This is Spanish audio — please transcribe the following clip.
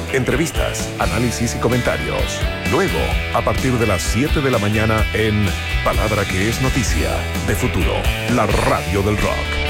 Entrevistas, análisis y comentarios. Luego, a partir de las 7 de la mañana en Palabra que es noticia, de Futuro, la radio del rock.